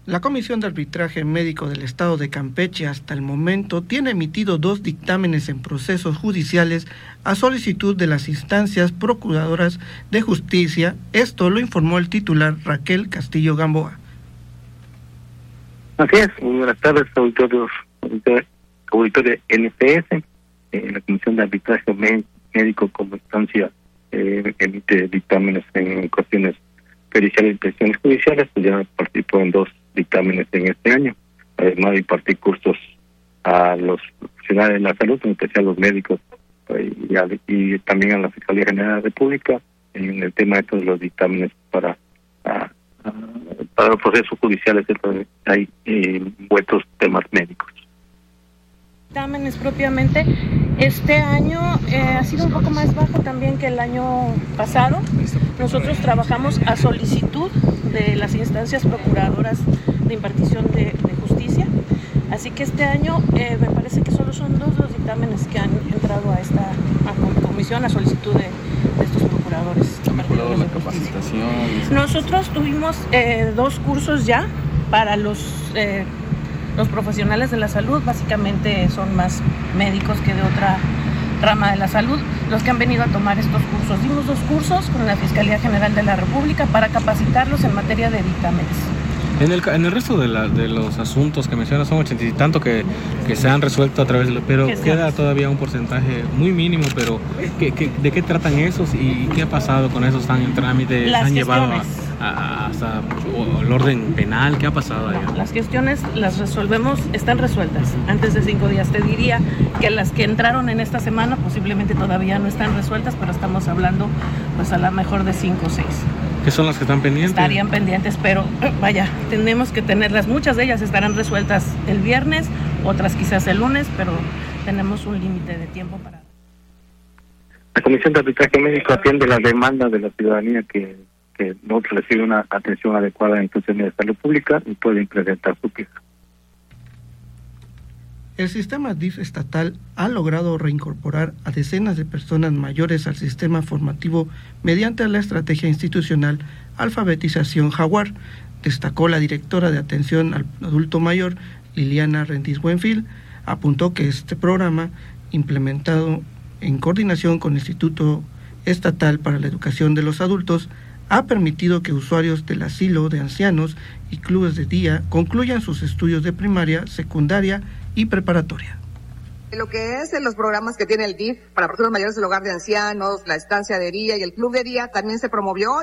La Comisión de Arbitraje Médico del Estado de Campeche hasta el momento tiene emitido 2 dictámenes en procesos judiciales a solicitud de las instancias procuradoras de justicia. Esto lo informó el titular Raquel Castillo Gamboa. Así es, muy buenas tardes, auditorio NPS. La Comisión de Arbitraje Médico como instancia emite dictámenes en cuestiones periciales y peticiones judiciales, pues ya participó en 2 dictámenes en este año, además de impartir cursos a los profesionales de la salud, en especial los médicos, y también a la Fiscalía General de la República en el tema de los dictámenes para los procesos judiciales. Entonces hay vueltos temas médicos. Dictámenes propiamente, este año ha sido un poco más bajo también que el año pasado. Nosotros trabajamos a solicitud de las instancias procuradoras de impartición de justicia, así que este año me parece que solo son 2 los dictámenes que han entrado a esta comisión a solicitud de estos procuradores. La capacitación. Nosotros tuvimos 2 cursos ya para los profesionales de la salud, básicamente son más médicos que de otra rama de la salud, los que han venido a tomar estos cursos. Dimos 2 cursos con la Fiscalía General de la República para capacitarlos en materia de dictámenes. En el resto de los asuntos que mencionas son 80 y tanto que se han resuelto a través de pero queda todavía un porcentaje muy mínimo, pero ¿de qué tratan esos y qué ha pasado con esos? ¿Están en trámite? ¿Se han llevado hasta el orden penal? ¿Qué ha pasado allá? Las cuestiones las resolvemos, están resueltas antes de 5 días. Te diría que las que entraron en esta semana posiblemente todavía no están resueltas, pero estamos hablando pues a lo mejor de 5 o 6. ¿Qué son las que están pendientes? Estarían pendientes, pero vaya, tenemos que tenerlas. Muchas de ellas estarán resueltas el viernes, otras quizás el lunes, pero tenemos un límite de tiempo para... La Comisión de Arbitraje Médico atiende las demandas de la ciudadanía que no recibe una atención adecuada en instituciones de salud pública y pueden presentar su queja. El sistema DIF estatal ha logrado reincorporar a decenas de personas mayores al sistema formativo mediante la estrategia institucional Alfabetización Jaguar, destacó la directora de atención al adulto mayor, Liliana Rendiz Buenfil. Apuntó que este programa, implementado en coordinación con el Instituto Estatal para la Educación de los Adultos, ha permitido que usuarios del asilo de ancianos y clubes de día concluyan sus estudios de primaria, secundaria y preparatoria. Lo que es en los programas que tiene el DIF para personas mayores del hogar de ancianos, la estancia de día y el club de día también se promovió.